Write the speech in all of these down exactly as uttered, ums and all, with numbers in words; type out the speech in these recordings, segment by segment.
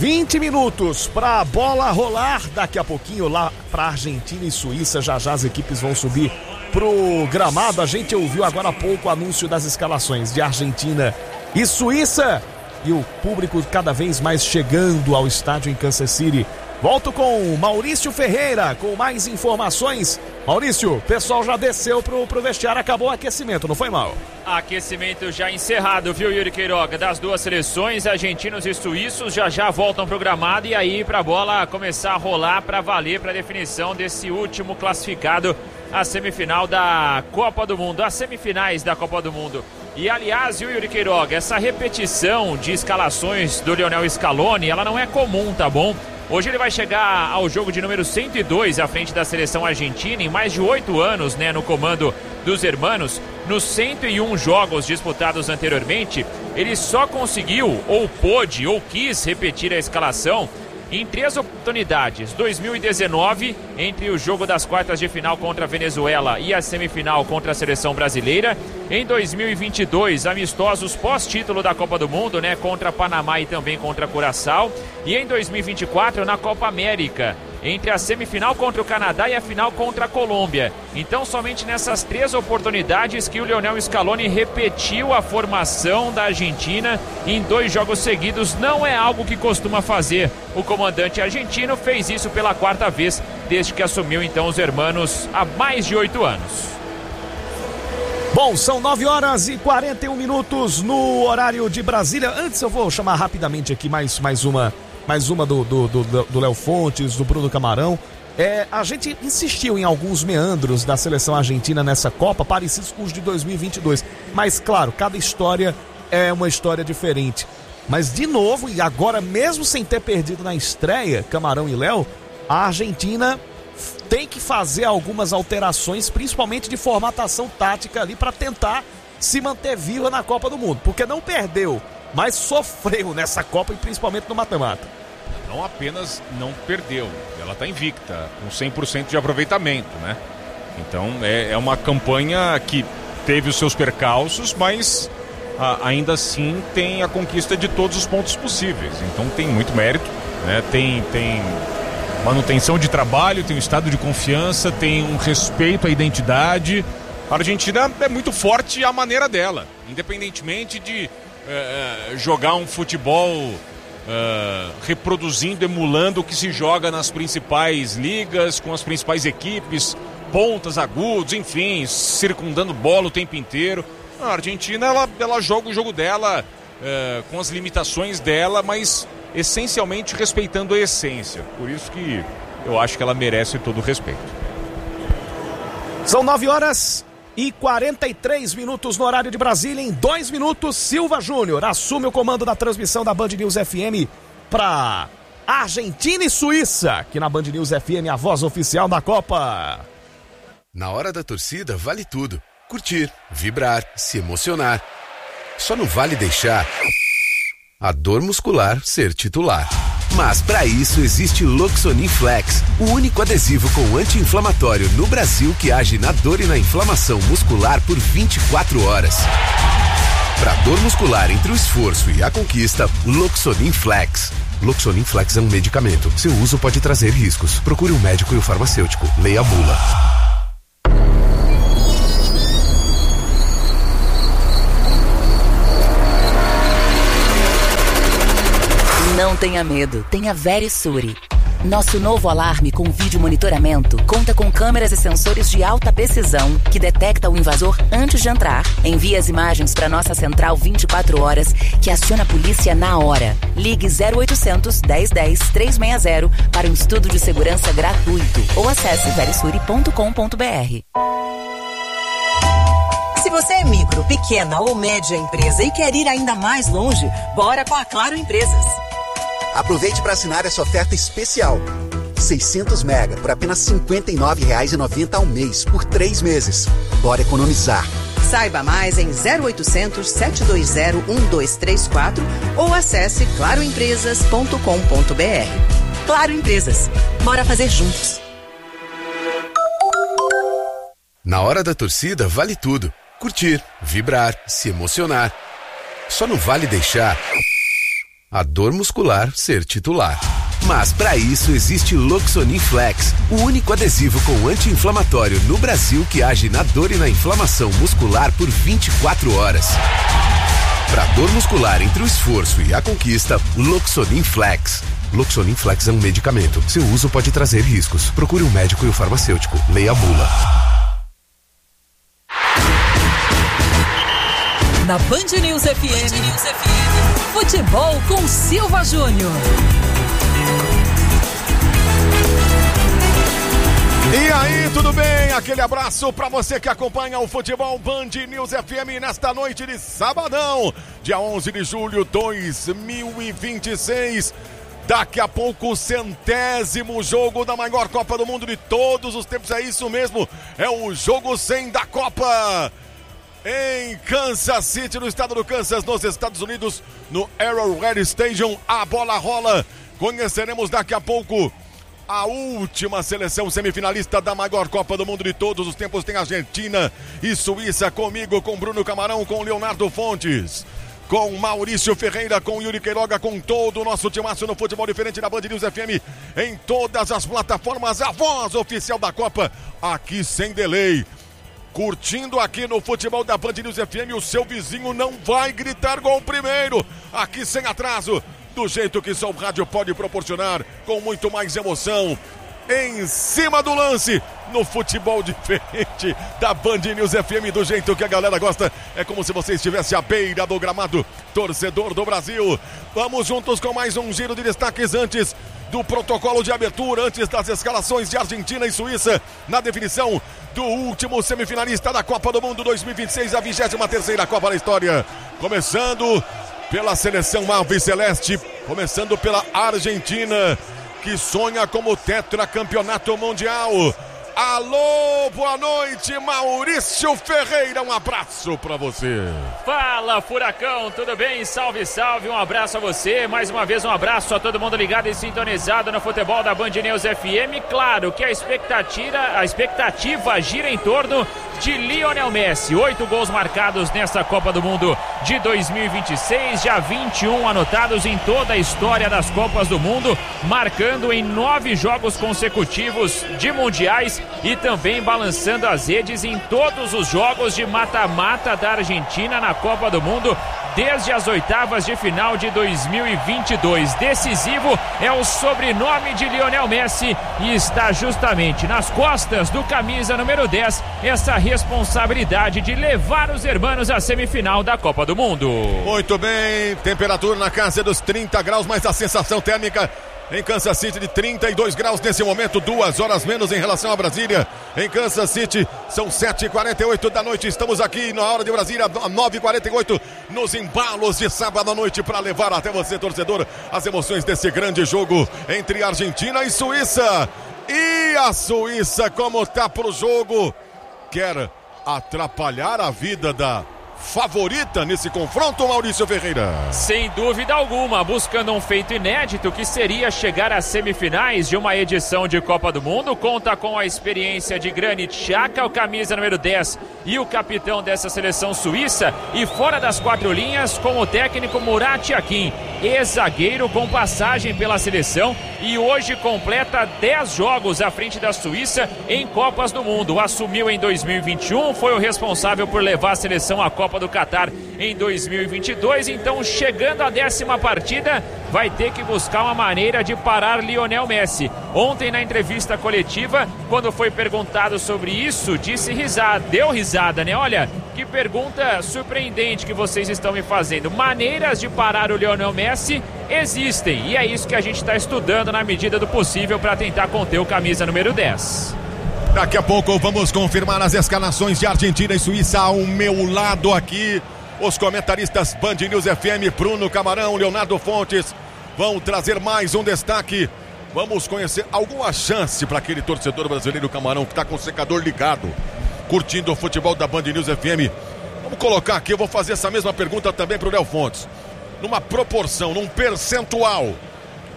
vinte minutos para a bola rolar. Daqui a pouquinho lá para Argentina e Suíça. Já já as equipes vão subir pro gramado. A gente ouviu agora há pouco o anúncio das escalações de Argentina e Suíça. E o público cada vez mais chegando ao estádio em Kansas City. Volto com Maurício Ferreira com mais informações. Maurício, o pessoal já desceu pro, pro vestiário, acabou o aquecimento, não foi, mal? Aquecimento já encerrado, viu, Yuri Queiroga? Das duas seleções, argentinos e suíços, já já voltam pro gramado e aí pra bola começar a rolar pra valer pra definição desse último classificado à semifinal da Copa do Mundo, as semifinais da Copa do Mundo. E aliás, viu, Yuri Queiroga, essa repetição de escalações do Lionel Scaloni, ela não é comum, tá bom? Hoje ele vai chegar ao jogo de número cento e dois à frente da seleção argentina, em mais de oito anos, né, no comando dos hermanos. Nos cento e um jogos disputados anteriormente, ele só conseguiu, ou pôde, ou quis repetir a escalação em três oportunidades. dois mil e dezenove, entre o jogo das quartas de final contra a Venezuela e a semifinal contra a seleção brasileira. Em dois mil e vinte e dois, amistosos pós-título da Copa do Mundo, né, contra Panamá e também contra Curaçao. E em dois mil e vinte e quatro, na Copa América, entre a semifinal contra o Canadá e a final contra a Colômbia. Então, somente nessas três oportunidades que o Lionel Scaloni repetiu a formação da Argentina em dois jogos seguidos. Não é algo que costuma fazer. O comandante argentino fez isso pela quarta vez desde que assumiu então os hermanos há mais de oito anos. Bom, são nove horas e quarenta e um minutos no horário de Brasília. Antes eu vou chamar rapidamente aqui mais, mais uma, mais uma do, do, do, do Léo Fontes, do Bruno Camarão. É, a gente insistiu em alguns meandros da seleção argentina nessa Copa, parecidos com os de dois mil e vinte e dois. Mas, claro, cada história é uma história diferente. Mas, de novo, e agora mesmo sem ter perdido na estreia, Camarão e Léo, a Argentina tem que fazer algumas alterações, principalmente de formatação tática ali, para tentar se manter viva na Copa do Mundo. Porque não perdeu, mas sofreu nessa Copa e principalmente no mata-mata. Não apenas não perdeu, ela está invicta, com cem por cento de aproveitamento, né? Então é, é uma campanha que teve os seus percalços, mas a, ainda assim tem a conquista de todos os pontos possíveis. Então tem muito mérito, né? Tem... tem... manutenção de trabalho, tem um estado de confiança, tem um respeito à identidade. A Argentina é muito forte à maneira dela, independentemente de uh, jogar um futebol uh, reproduzindo, emulando o que se joga nas principais ligas, com as principais equipes, pontas, agudos, enfim, circundando bola o tempo inteiro. A Argentina, ela, ela joga o jogo dela uh, com as limitações dela, mas essencialmente respeitando a essência. Por isso que eu acho que ela merece todo o respeito. São nove horas e quarenta e três minutos no horário de Brasília. Em dois minutos, Silva Júnior assume o comando da transmissão da Band News F M para Argentina e Suíça, aqui na Band News F M, a voz oficial da Copa. Na hora da torcida, vale tudo. Curtir, vibrar, se emocionar. Só não vale deixar a dor muscular ser titular. Mas para isso existe Loxonin Flex, o único adesivo com anti-inflamatório no Brasil que age na dor e na inflamação muscular por vinte e quatro horas. Para dor muscular entre o esforço e a conquista, Loxonin Flex. Loxonin Flex é um medicamento. Seu uso pode trazer riscos. Procure um médico e o farmacêutico. Leia a bula. Não tenha medo, tenha Verisure. Nosso novo alarme com vídeo monitoramento conta com câmeras e sensores de alta precisão que detecta o invasor antes de entrar. Envia as imagens para nossa central vinte e quatro horas, que aciona a polícia na hora. Ligue zero oitocentos, dez dez, trezentos e sessenta para um estudo de segurança gratuito ou acesse verisure ponto com ponto br. Se você é micro, pequena ou média empresa e quer ir ainda mais longe, bora com a Claro Empresas. Aproveite para assinar essa oferta especial. seiscentos mega por apenas cinquenta e nove reais e noventa centavos ao mês, por três meses. Bora economizar. Saiba mais em zero oitocentos, sete dois zero, um dois três quatro ou acesse claro empresas ponto com ponto br. Claro Empresas. Bora fazer juntos. Na hora da torcida, vale tudo. Curtir, vibrar, se emocionar. Só não vale deixar a dor muscular ser titular. Mas para isso existe Loxonin Flex, o único adesivo com anti-inflamatório no Brasil que age na dor e na inflamação muscular por vinte e quatro horas. Para dor muscular entre o esforço e a conquista, Loxonin Flex. Loxonin Flex é um medicamento. Seu uso pode trazer riscos. Procure um médico e o farmacêutico. Leia a bula. Na Band News F M, Band News F M, futebol com Silva Júnior. E aí, tudo bem? Aquele abraço para você que acompanha o Futebol Band News F M nesta noite de sabadão, dia onze de julho de dois mil e vinte e seis. Daqui a pouco o centésimo jogo da maior Copa do Mundo de todos os tempos. É isso mesmo, é o jogo cem da Copa. Em Kansas City, no estado do Kansas, nos Estados Unidos, no Arrowhead Stadium, a bola rola. Conheceremos daqui a pouco a última seleção semifinalista da maior Copa do Mundo de todos os tempos. Tem Argentina e Suíça, comigo, com Bruno Camarão, com Leonardo Fontes, com Maurício Ferreira, com Yuri Queiroga, com todo o nosso timaço no Futebol Diferente da Band News F M, em todas as plataformas, a voz oficial da Copa, aqui sem delay. Curtindo aqui no Futebol da Band News F M, o seu vizinho não vai gritar gol primeiro, aqui sem atraso, do jeito que só o rádio pode proporcionar, com muito mais emoção, em cima do lance, no Futebol Diferente da Band News F M, do jeito que a galera gosta. É como se você estivesse à beira do gramado, torcedor do Brasil. Vamos juntos com mais um giro de destaques antes do protocolo de abertura, antes das escalações de Argentina e Suíça, na definição do último semifinalista da Copa do Mundo dois mil e vinte e seis, a vigésima terceira Copa da história. Começando pela seleção alviceleste, começando pela Argentina, que sonha como tetracampeonato mundial. Alô, boa noite, Maurício Ferreira, um abraço pra você. Fala, Furacão, tudo bem? Salve, salve, um abraço a você, mais uma vez um abraço a todo mundo ligado e sintonizado no futebol da Band News F M. Claro que a expectativa, a expectativa gira em torno de Lionel Messi, oito gols marcados nesta Copa do Mundo de dois mil e vinte e seis, já vinte e um anotados em toda a história das Copas do Mundo, marcando em nove jogos consecutivos de mundiais e também balançando as redes em todos os jogos de mata-mata da Argentina na Copa do Mundo desde as oitavas de final de dois mil e vinte e dois. Decisivo é o sobrenome de Lionel Messi e está justamente nas costas do camisa número dez essa responsabilidade de levar os hermanos à semifinal da Copa do Mundo. Muito bem, temperatura na casa dos trinta graus, mas a sensação térmica em Kansas City de trinta e dois graus nesse momento, duas horas menos em relação a Brasília. Em Kansas City são sete e quarenta e oito da noite, estamos aqui na hora de Brasília, nove e quarenta e oito, nos embalos de sábado à noite, para levar até você, torcedor, as emoções desse grande jogo entre Argentina e Suíça. E a Suíça, como tá pro jogo, quer atrapalhar a vida da favorita nesse confronto, Maurício Ferreira? Sem dúvida alguma, buscando um feito inédito que seria chegar às semifinais de uma edição de Copa do Mundo. Conta com a experiência de Granit Xhaka, o camisa número dez e o capitão dessa seleção suíça, e fora das quatro linhas com o técnico Murat Yakin, ex-zagueiro com passagem pela seleção e hoje completa dez jogos à frente da Suíça em Copas do Mundo. Assumiu em dois mil e vinte e um, foi o responsável por levar a seleção à Copa do Catar em dois mil e vinte e dois, então chegando à décima partida vai ter que buscar uma maneira de parar Lionel Messi. Ontem na entrevista coletiva, quando foi perguntado sobre isso, disse risada, deu risada, né? Olha, que pergunta surpreendente que vocês estão me fazendo. Maneiras de parar o Lionel Messi existem, e é isso que a gente está estudando na medida do possível para tentar conter o camisa número dez. Daqui a pouco vamos confirmar as escalações de Argentina e Suíça. Ao meu lado aqui, os comentaristas Band News F M, Bruno Camarão, Leonardo Fontes, vão trazer mais um destaque. Vamos conhecer alguma chance para aquele torcedor brasileiro, Camarão, que está com o secador ligado, curtindo o futebol da Band News F M. Vamos colocar aqui, eu vou fazer essa mesma pergunta também para o Léo Fontes. Numa proporção, num percentual,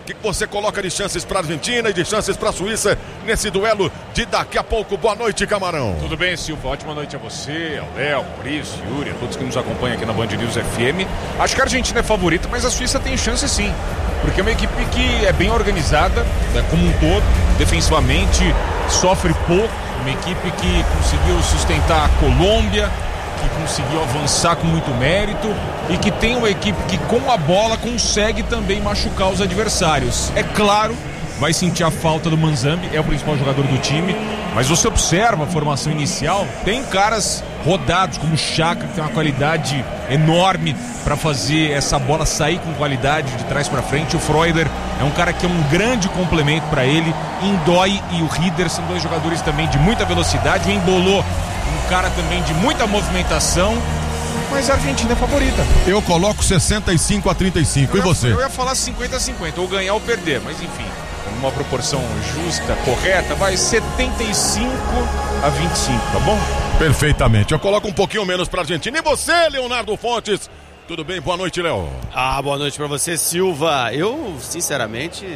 O que, que você coloca de chances para a Argentina e de chances para a Suíça nesse duelo de daqui a pouco? Boa noite, Camarão. Tudo bem, Silva? Ótima noite a você, ao Léo, Maurício, Yuri, a todos que nos acompanham aqui na Band News F M. Acho que a Argentina é favorita, mas a Suíça tem chance sim, porque é uma equipe que é bem organizada, né, como um todo, defensivamente, sofre pouco, uma equipe que conseguiu sustentar a Colômbia, que conseguiu avançar com muito mérito e que tem uma equipe que com a bola consegue também machucar os adversários. É claro, vai sentir a falta do Manzambi, é o principal jogador do time, mas você observa a formação inicial, tem caras rodados como o Chaka, que tem uma qualidade enorme para fazer essa bola sair com qualidade de trás para frente. O Freuler é um cara que é um grande complemento para ele. Indói e o Rieder são dois jogadores também de muita velocidade. O Embolou, um cara também de muita movimentação. Mas a Argentina é favorita. Eu coloco sessenta e cinco a trinta e cinco. Eu E você? Eu ia falar cinquenta a cinquenta, ou ganhar ou perder, mas enfim, uma proporção justa, correta, vai setenta e cinco a vinte e cinco, tá bom? Perfeitamente. Eu coloco um pouquinho menos pra Argentina. E você, Leonardo Fontes? Tudo bem? Boa noite, Léo. Ah, boa noite pra você, Silva. Eu, sinceramente,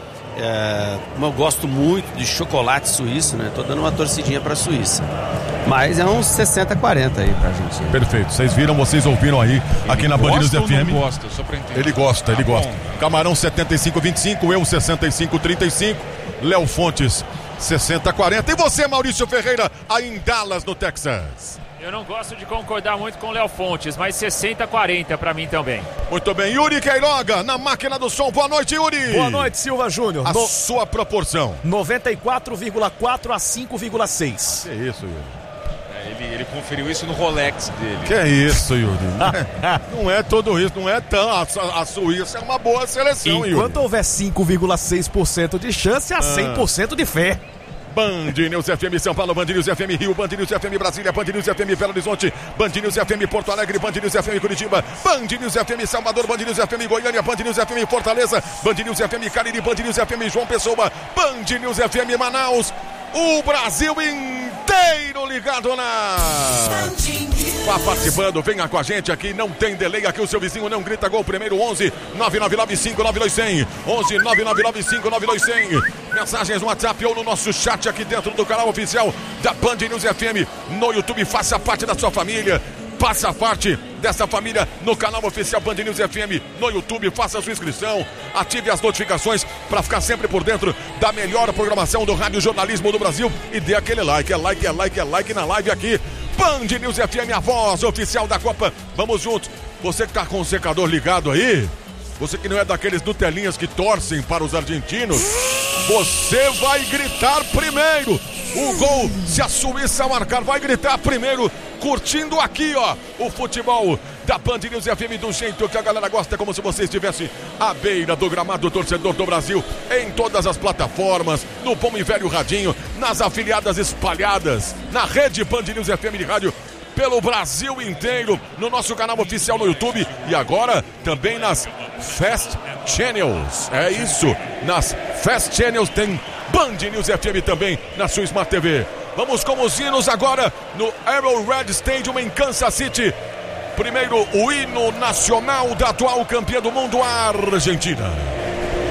é, eu gosto muito de chocolate suíço, né? Tô dando uma torcidinha pra Suíça. Mas é uns sessenta a quarenta aí pra Argentina. Perfeito. Vocês viram, vocês ouviram aí, ele aqui na Band News F M. Ele gosta, só pra entender. Ele gosta, ele tá gosta. Bom. Camarão setenta e cinco a vinte e cinco, eu sessenta e cinco a trinta e cinco. Léo Fontes sessenta a quarenta. E você, Maurício Ferreira, aí em Dallas, no Texas? Eu não gosto de concordar muito com o Léo Fontes, mas sessenta a quarenta pra mim também. Muito bem, Yuri Queiroga, na máquina do som. Boa noite, Yuri. Boa noite, Silva Júnior. A no... sua proporção. noventa e quatro vírgula quatro a cinco vírgula seis. Que isso, Yuri? É, ele, ele conferiu isso no Rolex dele. Que é isso, Yuri? Não é, não é tudo isso, não é tão... A, a Suíça é uma boa seleção, Enquanto Yuri. Enquanto houver cinco vírgula seis por cento de chance, há cem por cento de fé. Band News F M São Paulo, Band News F M Rio, Band News F M Brasília, Band News F M Belo Horizonte, Band News F M Porto Alegre, Band News F M Curitiba, Band News F M Salvador, Band News F M Goiânia, Band News F M Fortaleza, Band News F M Cariri, Band News F M João Pessoa, Band News F M Manaus. O Brasil inteiro ligado na... Vá participando, venha com a gente aqui, não tem delay, aqui o seu vizinho não grita gol. Primeiro onze nove nove nove cinco nove dois zero zero, onze nove nove nove cinco nove dois zero zero. Mensagens no WhatsApp ou no nosso chat aqui dentro do canal oficial da Band News F M no YouTube. Faça parte da sua família, faça parte dessa família no canal oficial Band News F M no YouTube. Faça a sua inscrição, ative as notificações para ficar sempre por dentro da melhor programação do rádio jornalismo do Brasil. E dê aquele like, é like, é like, é like na live aqui. Band News F M, a voz oficial da Copa. Vamos juntos. Você que tá com o secador ligado aí, você que não é daqueles Nutelinhas que torcem para os argentinos, você vai gritar primeiro o gol. Se a Suíça marcar, vai gritar primeiro, curtindo aqui, ó, o futebol da Band News F M do jeito que a galera gosta, como se você estivesse à beira do gramado. Torcedor do Brasil, em todas as plataformas, no bom e velho radinho, nas afiliadas espalhadas, na rede Band News F M de rádio, pelo Brasil inteiro, no nosso canal oficial no YouTube e agora também nas Fast Channels. É isso, nas Fast Channels tem Band News F M também na sua Smart T V. Vamos com os hinos agora no Arrowhead Stadium em Kansas City. Primeiro, o hino nacional da atual campeã do mundo, a Argentina.